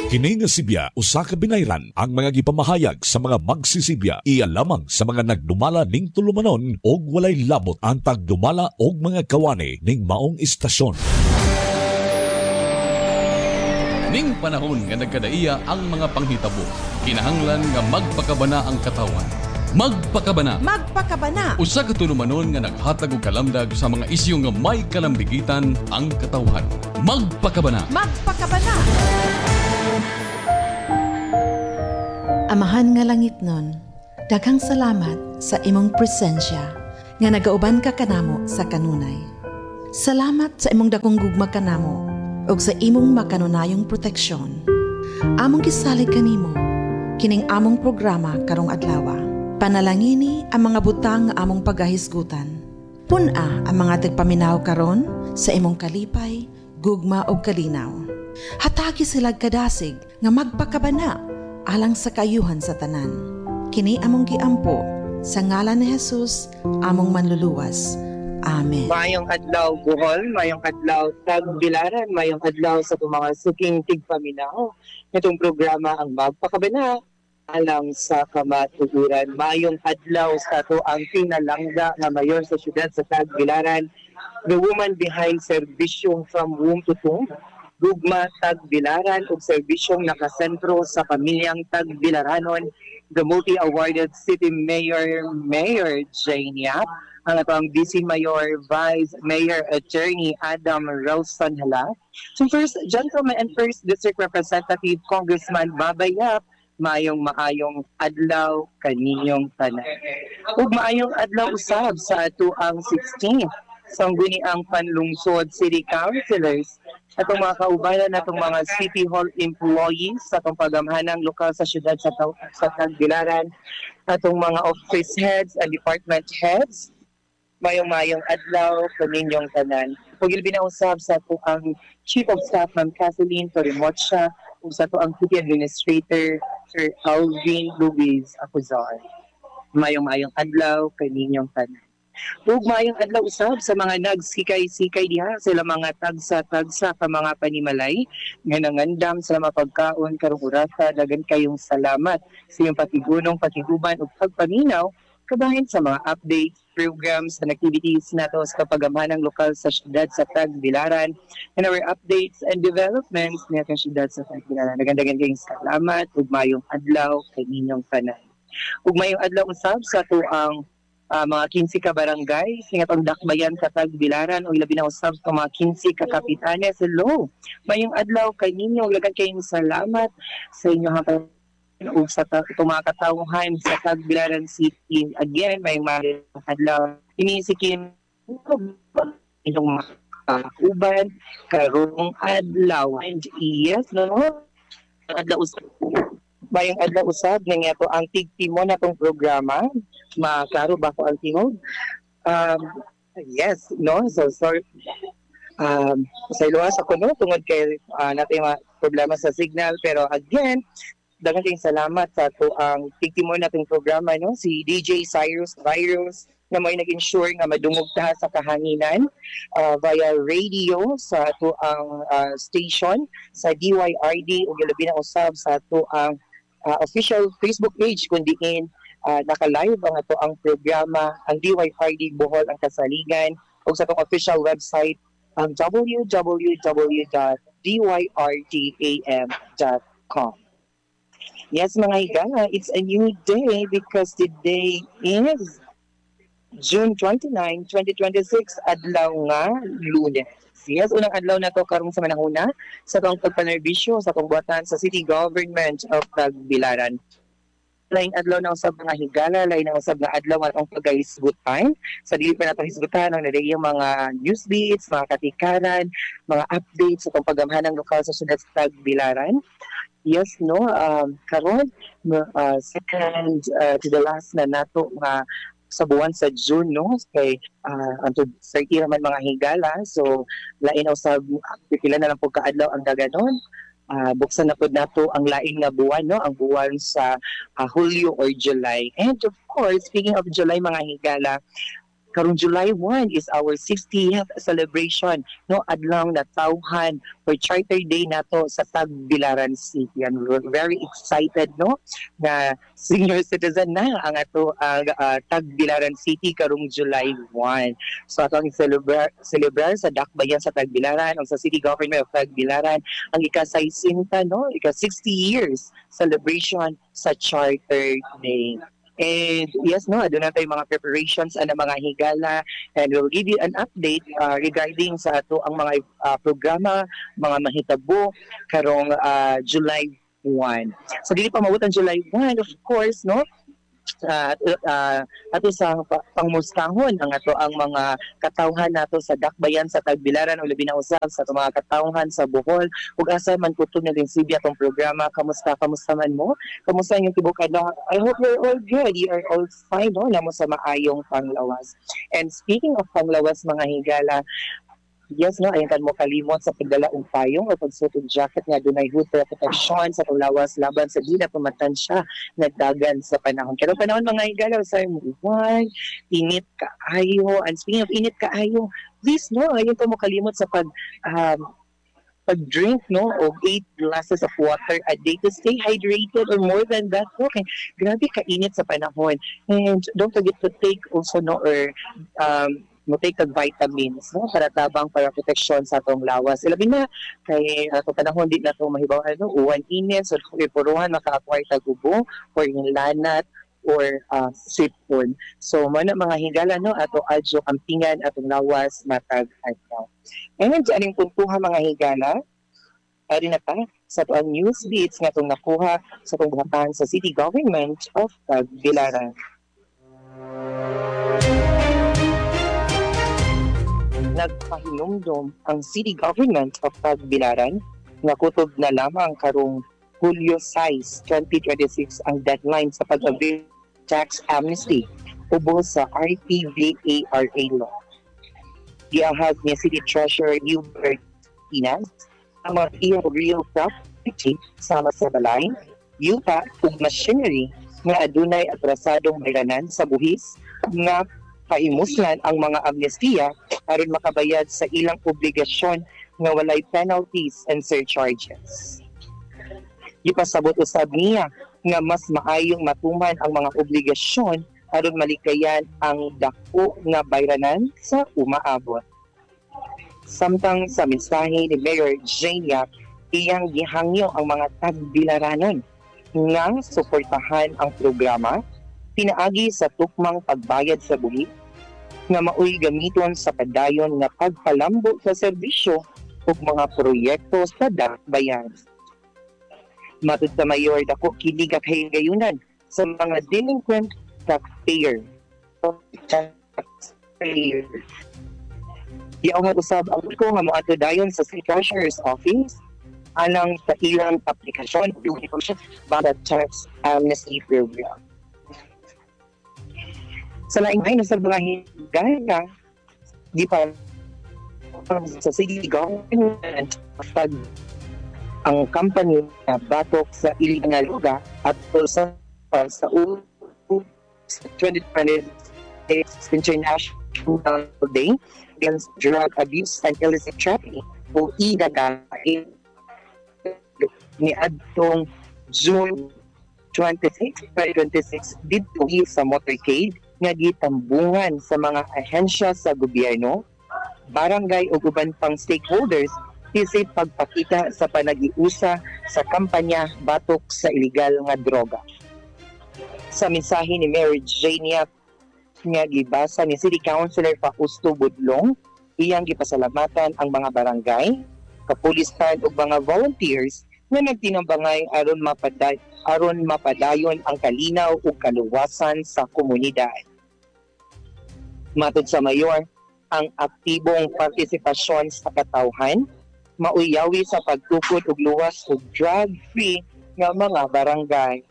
Kini nga Sibya usa ka binayran ang mga gipamahayag sa mga magsisibya iya lamang sa mga nagdumala ning tulumanon og walay labot ang tagdumala og mga kawani ning maong istasyon. Ning panahon nga nagkadaiya ang mga panghitabo, kinahanglan nga magpakabana ang katawan. Magpakabana. Magpakabana. Usa ka tulumanon nga naghatag og kalamdag sa mga isyu nga may kalambigitan ang katawhan. Magpakabana. Magpakabana. Amahan nga langit nun, daghang salamat sa imong presensya nga nagauban ka kanamo sa kanunay. Salamat sa imong dakong gugma kanamo ug sa imong makanunayong proteksyon. Among gisalig kanimo kining among programa karong adlaw. Panalangini ang mga butang nga among pagahisgutan. Puna ang mga tagpaminaw karon sa imong kalipay, gugma ug kalinaw. Hatagi sila kadasig nga magpakabana alang sa kayuhan sa tanan. Kini among giampo sa ngalan ni Jesus, among manluluwas. Amen. Mayong adlaw Bohol, mayong adlaw Tagbilaran, mayong adlaw sa mga suking tigpaminaw. Itong programa ang magpakabana alang sa kamatuguran. Mayong adlaw sa to ang pinalangga nga mayor sa syudad sa Tagbilaran, the woman behind serbisyong from womb to tomb. Gugma Tagbilaran ug serbisyong nakasentro sa pamilyang Tagbilaranon, the multi-awarded city mayor, Mayor Jane Yap, ang atong Vice Mayor, Vice Mayor Attorney Adam Ralston Hala, so first gentleman and first district representative Congressman Babay Yap, maayong adlaw kaninyong tanan. Ug maayong adlaw usab sa ato ang 16th sangguni ang panlungsod city councilors, atong mga kaubanan natong mga city hall employees sa atong pagamhanang lokal sa syudad sa Tagbilaran, atong mga office heads and department heads, mayong adlaw kaninyong tanan. Ug ilbinausab sa ato ang Chief of Staff Ma'am Kathleen Torimocha ug sa ato ang City Administrator Sir Alvin Luis Acuzar. Mayong adlaw kaninyong tanan. Ug maayong adlaw usab sa mga nagsikay-sikay diha sila mga tagsa-tagsa ka mga panimalay nga nangandam sa mapagkaon karong orasa. Dagan kayong salamat sa inyong patigunong patiguban ug pagpaminaw kabahin sa mga updates, programs and activities nato sa pagamhanang lokal sa syudad sa Tagbilaran and our updates and developments nato sa syudad sa Tagbilaran. Dagan kayong salamat ug maayong adlaw kay ninyong tanan. Ug maayong adlaw usab sa ato ang mga 15 ka barangay, singatong dakbayan sa Tagbilaran o ilabi na usab sa mga 15 ka kapitanes. Hello! Mayong adlaw kay ninyo, lagan kayong salamat sa inyo hanggang o sa mga katawhan sa Tagbilaran City. Again, mayong adlaw. Inisikin inyong mga kauban karong adlaw. And yes, no? Adlaw usab. Mayong adlaw usab nga to ang tigtimo natong programa. Maklaro ba ko ang tingog? Yes, no? So, sorry. Sa iluwas ako, no? Tungod kay natin mga problema sa signal. Pero again, daghang kayong salamat sa ito ang tigtimo natong programa, no? Si DJ Cyrus Virus na may nag-ensure nga madungog ta sa kahanginan via radio sa ito ang station sa DYRD o gilabi na usab sa ito ang official Facebook page kundi naka-live ang ito ang programa ang DYRD Bohol ang Kasaligan o sa itong official website ang www.dyrtam.com. Yes mga higala, it's a new day because today is June 29, 2026, adlaw nga Lunes. Yes, unang adlaw na to karong sa manahuna sa itong pagpanerbisyo sa itong buhatan sa City Government of Tagbilaran. Lain adlaw na usab mga higala, lain na usab nga adlaw nga itong pagkahisgutan. Sa dili pa na itong hisgutan, ang nariyang mga news beats, mga katikaran, mga updates sa itong pagamhanang lokal sa syudad sa Tagbilaran. Yes, no, karon second to the last na nato nga sa buwan sa June, no? Kay until 30 naman mga higala. So, lain na usab pipila na lang po kaadlaw ang daganon. Buksan na po nato ang laing nga buwan, no? Ang buwan sa Hulyo or July. And of course, speaking of July mga higala, karong July 1 is our 60th celebration, no, adlang natawhan for Charter Day nato sa Tagbilaran City. And we're very excited, no, na senior citizen na ang ato ang Tagbilaran City karong July 1. So ato ang celebrar sa dakbayan sa Tagbilaran o sa City Government of Tagbilaran ang ika-60, no, ika-60 years celebration sa Charter Day. And yes, no, doon na tayo mga preparations ang mga higala, and we'll give you an update regarding sa ato ang mga programa, mga mahitabo karong July 1. So dili pa mabutan July 1, of course, no? Ato sa pangmustahon ang ato ang mga katawhan nato sa dakbayan sa Tagbilaran o labi na usab sa mga katawhan sa Bohol ug asa man kutob na linsibya tong programa. Kamusta man mo? Kamusta yung tibok adlaw? I hope you're all good, you are all fine, no, namo sa maayong panglawas. And speaking of panglawas mga higala, yes, no, ayan kan mo kalimot sa pagdala og payong o pagsuot og jacket nga dunay hood para proteksyon sa panglawas laban sa di na pamatansya nagdagan sa panahon. Pero panahon mga higala sa umuwan, init kaayo. And speaking of init kaayo, please, no, ayan ka mo kalimot sa pag-drink, no, of 8 glasses of water a day to stay hydrated, or more than that. Okay, grabe kainit sa panahon. And don't forget to take also, no, or mo take kag vitamins, no, para tabang para proteksyon sa atong lawas. Ilabi na kay ato panahon di na to mahibaw ano, uwan init, so puruhan maka-acquire tag ubo or yung lanat or sipon. So mana mga higala, no, ato adyo kampingan atong lawas matag adlaw. And aning puntuhan mga higala, ari na ta sa tuang news beats nga itong nakuha sa itong buhatan sa City Government of Tagbilaran. Nagpahinumdom ang City Government of Tagbilaran na kutob na lamang karong Hulyo 6, 2026 ang deadline sa pag-avail tax amnesty ubos sa RTVARA law. Giahag ni City Treasurer Hubert Inas ang mga iyong real property sama sa balay, yuta ug machinery nga adunay atrasadong bayranan sa buhis nga paimuslan ang mga amnestiya aron makabayad sa ilang obligasyon nga walay penalties and surcharges. Ipasabot usab niya nga mas maayong matuman ang mga obligasyon aron malikayan ang dako nga bayranan sa umaabot. Samtang sa mensahe ni Mayor Jania, iyang gihangyo ang mga Tagbilaranon nga suportahan ang programa pinaagi sa tukmang pagbayad sa buhi nga maoy gamiton sa padayon nga pagpalambo sa serbisyo ug mga proyekto sa dakbayan. Matud sa Mayor, dako kini kahigayunan sa mga delinquent taxpayer. Iawang usab ang ko nga moadto dayon sa City Treasurer's Office alang sa ilang aplikasyon para tax amnesty program. Sa laing ay nasa mga higala, di pa sa City Government pag ang company na batok sa iligang nga lugar at sa 2026 International Day Against Drug Abuse and Illicit Trafficking o IDAGAIN ni adtong June 26, 2026 dito sa motorcade nga gitambungan sa mga ahensya sa gobyerno, barangay o uban pang stakeholders isip pagpakita sa panagiusa sa kampanya batok sa illegal nga droga. Sa mensahe ni Mayor Jania nga gibasa ni City Councilor Fausto Budlong, iyang gipasalamatan ang mga barangay, kapulisan ug mga volunteers nga nagtinambangay aron mapadayon ang kalinaw ug kaluwasan sa komunidad. Matod sa Mayor, ang aktibong partisipasyon sa katawhan mauyawi sa pagtukod og luwas ug drug-free nga mga barangay.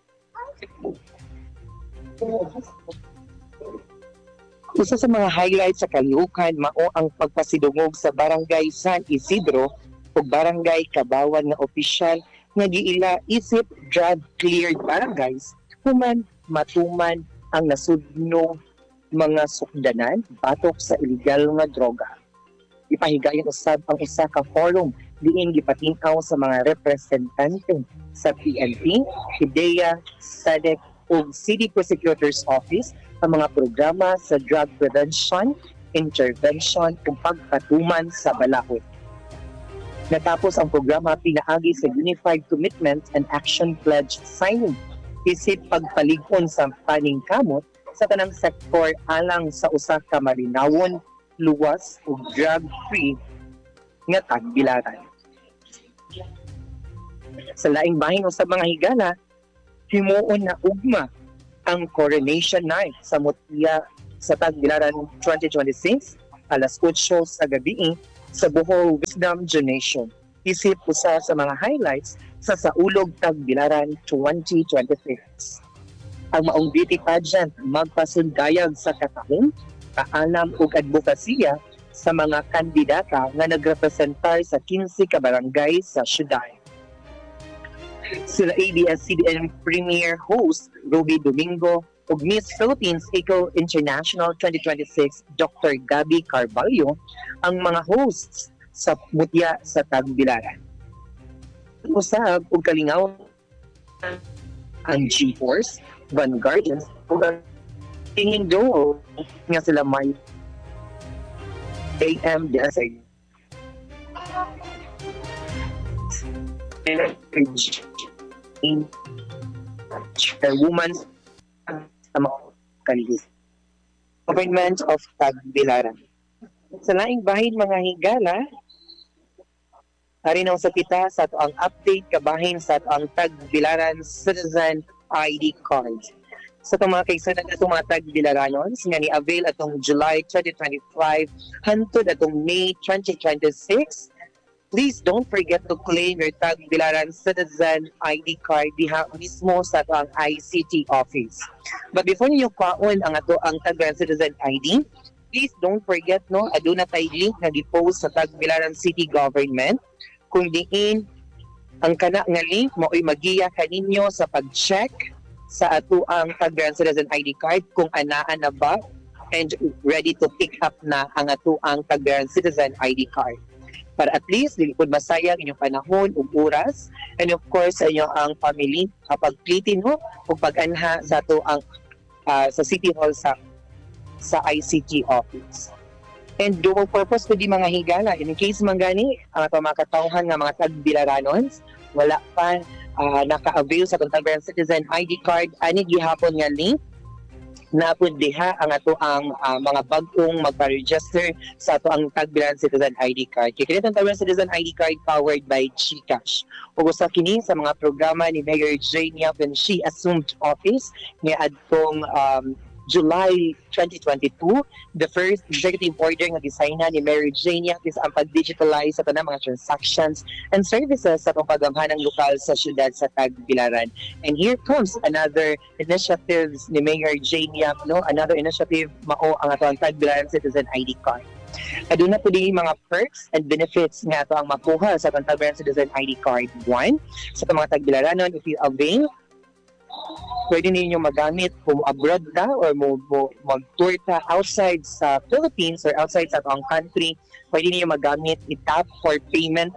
Isa sa mga highlights sa kalihukan mao ang pagpasidungog sa Barangay San Isidro ug Barangay Kabawan nga opisyal nga giila isip drug-cleared barangays human matuman ang nasudno mga sukdanan batok sa illegal nga droga. Ipahigayon usab ang usa ka forum diin gipatin-aw sa mga representante sa PNP, PIDEA, SADC ug City Prosecutor's Office ang mga programa sa drug prevention, intervention ug pagpatuman sa balakot. Natapos ang programa pinaagi sa Unified Commitment and Action Pledge signing isip pagpalig-on sa paningkamot sa tanang sektor alang sa usa ka malinawon, luwas ug drug-free nga tagbilaran. Sa laing bahin sa mga higala, himuon na ugma ang Coronation Night sa Mutya sa Tagbilaran 2026 alas 8 sa gabi sa Bohol Wisdom Donation. Isip usa sa mga highlights sa Saulog Tagbilaran 2026. Ang maong beauty pageant magpasundayag sa katahom, kaalam ug advokasya sa mga kandidata nga nagrepresentar sa 15 ka barangay sa syudad. Sila ABS-CBN Premier Host Ruby Domingo ug Miss Philippines Eco International 2026 Dr. Gabby Carvalho ang mga hosts sa Mutya sa Tagbilaran. Usab ug kalingaw ang G-Force, Vanguardians ug ang Tingin Do nga sila may AMDSA Chairwoman sa mga kandidato. Government of Tagbilaran. Sa laing bahin mga higala, harinaw sa kita sa ang update kabahin sa ang Tagbilaran Citizen ID cards. Sa itong mga kaisanan na itong mga Tagbilaranons nga ni-avail atong July 2025 hantod atong May 2026. Please don't forget to claim your Tagbilaran Citizen ID card diha mismo sa ang ICT office. But before niyo paon ang Tagbilaran Citizen ID, please don't forget aduna tay link na gi-post sa Tagbilaran City Government kung diin ang kana nga link mao'y magiya kaninyo sa pag-check sa ang Tagbilaran Citizen ID card kung anaa na ba and ready to pick up na ang ang Tagbilaran Citizen ID card. Para at least dili pud masayang inyong panahon ug oras, and of course sa inyong ang family kapag plitin ug pag-anha sa ang sa City Hall sa ICT office. And dual purpose ko di mga higala, in case man gani ang ato mga katawhan nga mga Tagbilaranons wala pa naka-avail sa Tagbilaran Citizen ID card, ani gihapon nga link na pud diha ang ato ang mga bagong magpa-register sa ato ang Tagbilaran Citizen ID card. Kaya kini ang Tagbilaran Citizen ID card powered by GCash. Ug usa kini sa mga programa ni Mayor Jania when she assumed office ni adtong July 2022, the first executive order nga gisigna ni Mayor Jania is ang pag-digitalize sa tanang mga transactions and services sa pagpagamhanang lokal sa syudad sa Tagbilaran. And here comes another initiatives ni Mayor Jania, another initiative mao ang atong Tagbilaran Citizen ID card. Aduna po din mga perks and benefits nga ato ang makuha sa atong Tagbilaran Citizen ID card. One, sa mga Tagbilaranon, if you avail, pwede ninyo magamit kung abroad ka or mag-tour ka outside sa Philippines or outside sa ang country, pwede ninyo magamit itap for payment,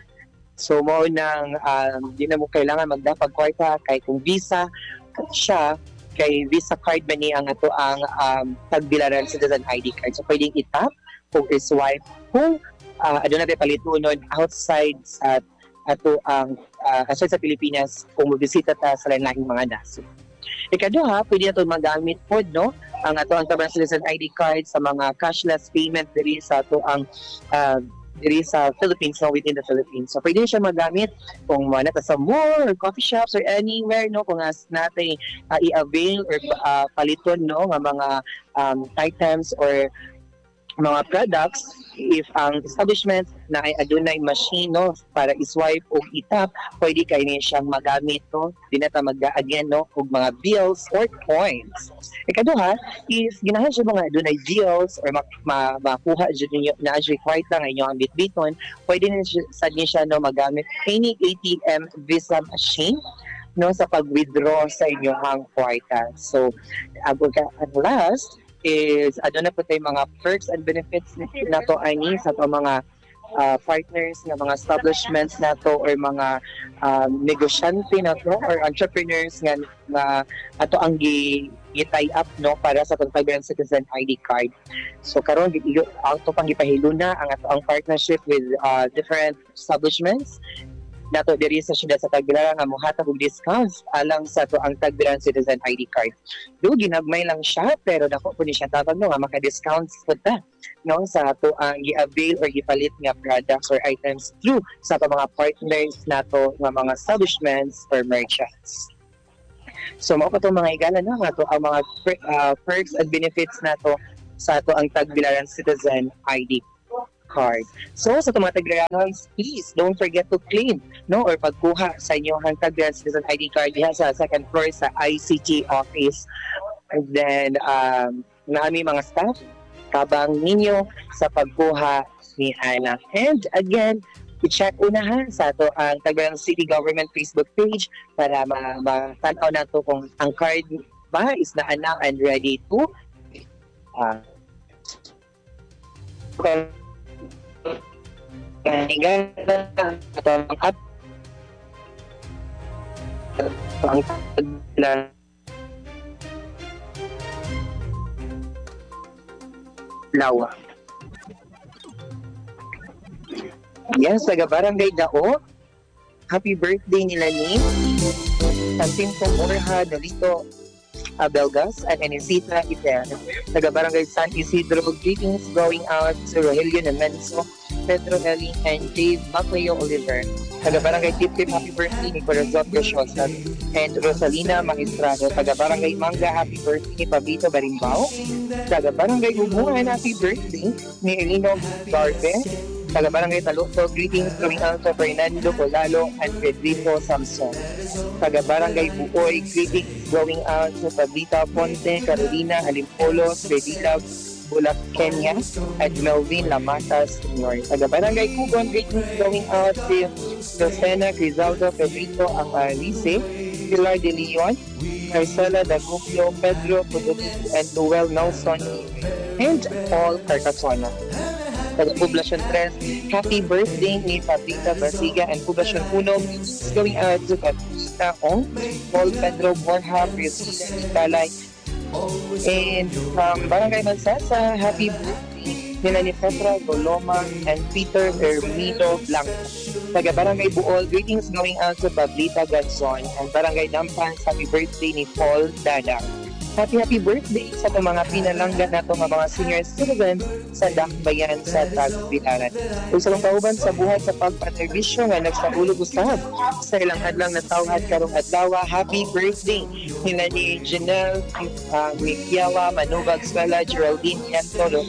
So mo nang di na mo kailangan magdapag kwarta kay kung visa siya kay Visa card ba ni ang ato ang Tagbilaran Citizen ID card. So pwedeng itap kung i-swipe kung aduna tayo palitunon outside sa ato ang outside sa Pilipinas kung mabisita ta sa lain-lahing mga nasod. Ikaduha, pwede na ito magamit po, ang ato ang Tagbilaran Citizen ID card sa mga cashless payment diri sa ato ang diri sa Philippines, within the Philippines. So pwede siya magamit kung nata sa mall or coffee shops or anywhere, kung natin i-avail or paliton, nga mga items or mga products if ang establishment na ay adunay machine para i-swipe o itap, pwede kayo niya siyang magamit di na ta mag-again og mga bills or coins. Ikaduha is ginahan siya mga adunay bills or makuha niyo na required lang inyo ang bitbiton, pwede niya siya magamit any ATM Visa machine sa pag-withdraw sa inyong kwarta. So at last, is ano na po tayo mga perks and benefits na to ani sa to mga partners ng mga establishments na to or mga negosyante na to or entrepreneurs nga ato ang gi-tie up no para sa Pagpagyan Citizen ID card. So karon ato pang gipahiluna ang ato ang partnership with different establishments nato diri sa siyudad sa Tagbilaran nga mohatag og discounts alang sa to ang Tagbilaran Citizen ID card. Do ginagmay lang siya pero dako po ni siya tabang no nga maka-discounts po ta no sa to ang gi-avail or gipalit nga products or items through sa to mga partners nato nga mga establishments or merchants. So mao pa to mga igala no nga to ang mga perks and benefits nato sa to ang Tagbilaran Citizen ID card. So sa mga Tagbilaranons, please don't forget to claim no or pagkuha sa inyong Tagbilaran Citizen ID card diha sa second floor sa ICT office. And then naami mga staff tabang ninyo sa pagkuha ni Hannah. And again, i-check unahan sa to ang Tagbilaran City Government Facebook page para matanaw na to kung ang card ba is na anak and ready to Lawa. Yes, taga Barangay Dao. Happy birthday nila ni Santinto Borja Dolito Abelgas and Enesita Iter. Taga Barangay San Isidro, greetings going out to Rogelio Nemenso, Pedro Eli, and Dave Macleo Oliver. Taga Barangay Tip-Tip, happy birthday ni Corazon Graciosa and Rosalina Magistrado. Taga Barangay Manga, happy birthday ni Pablito Barimbao. Taga Barangay Umuhan, happy birthday ni Elino Garbe. Taga Barangay Taluto, greetings going out to Fernando Colalo and Pedrito Samson. Taga Barangay Buoy, greetings going out to Pablita Ponte, Carolina Alimpolo, Pedila Bulak, Kenya, at Melvin Lamata Sr. Taga Barangay Cugon, greetings going out to Josena Crizaldo, Pedrito Aparice, Pilar de Leon, Marcela Dagupio, Pedro Puduti, and Noel Nelson, and all Carcasona. Taga Poblacion 3, happy birthday ni Pablita Basiga and Poblacion 1, going out to Pablita Ong, Paul Pedro Borja, Priscilla Italay, and from Barangay Mansasa, happy birthday nila ni Petra Goloma and Peter Hermino Blanco. Taga Barangay Buol, greetings going out to Pablita Ganson and Barangay Dampans, happy birthday ni Paul Dadang. Happy birthday sa mga pinalanggan nato mga senior citizens sa Dakbayan sa Tagbilaran. Kung sa mga kauban sa buhay sa pagpaterbisyo nga nagsaulog usab sa ilang adlang natawhad karong adlaw, happy birthday nila ni Janelle Mikiawa, Manubag Swela, Geraldine Yantolo,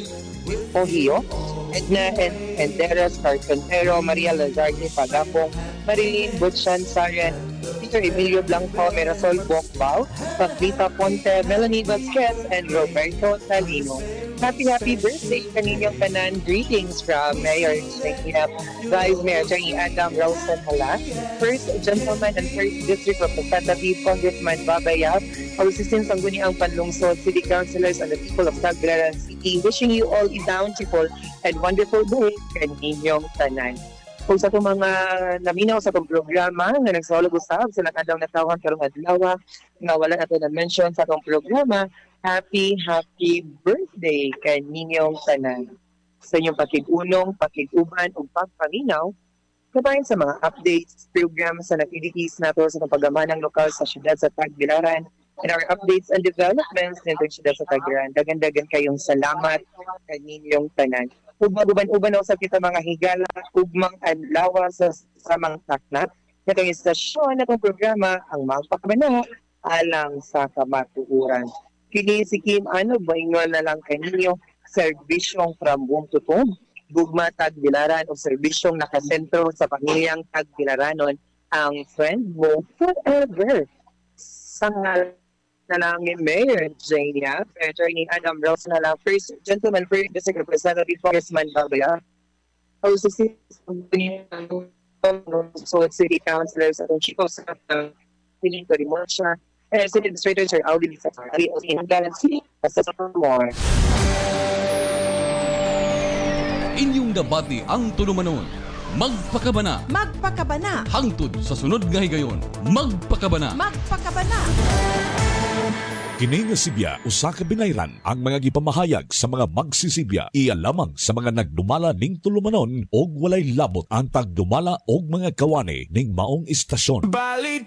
Ohio, Edna Enderas Carpentero, Maria Lazarte Pagapong, Marilyn Butchan Sarian, Peter Emilio Blanco, Mirasol Bokbao, Pablita Ponte, Melanie Vasquez, and Roberto Salino. Happy birthday kaninyong tanan. Greetings from Mayor Chayap, Vice Mayor Attorney Adam Ralston Hala, First Gentleman and First District Representative Congressman Babayab, our assistant Sangguniang Panlungsod, City Councilors, and the people of Tagbilaran City, wishing you all a bountiful and wonderful day kaninyong tanan. Kung sa itong mga naminaw sa itong programa na nagsaulog usab sa nakadang natawhan karong adlaw nga wala nato na mention sa itong programa, happy birthday kaninyong tanan. Sa inyong pakig-unong, pakig-uban ug pagpaminaw kabayan sa mga updates, programs sa activities nato sa paggamanang lokal sa siyudad sa Tagbilaran and our updates and developments nitong siyudad sa Tagbilaran. Dagan-dagan kayong salamat kaninyong tanan. Ug maguban-uban sa kita mga higala ugmang adlaw sa samang takna natong istasyon natong programa ang magpakabana alang sa kamatuoran. Kini si Kim baingon na lang kaninyo serbisyong from womb to tomb, gugma Tagbilaran o serbisyong nakasentro sa pamilyang Tagbilaranon, ang friend mo forever. Sangal na lang ni Mayor Jania, Attorney Adam Rose na lang, First Gentleman, First District Representative Congressman Babaya, OCC, so City Councilors at ang Chico sa Pilito Rimosha, City Administrator Sir Audi Safari o Inagalan City sa more. Inyong debate ang tulumanon. Magpakabana. Magpakabana. Hangtod sa sunod nga higayon. Magpakabana. Magpakabana. Kini nga Sibya, usa ka binayran ang mga gipamahayag sa mga magsisibya. Iya lamang sa mga nagdumala ning tulumanon og walay labot ang tagdumala og mga kawani ning maong istasyon.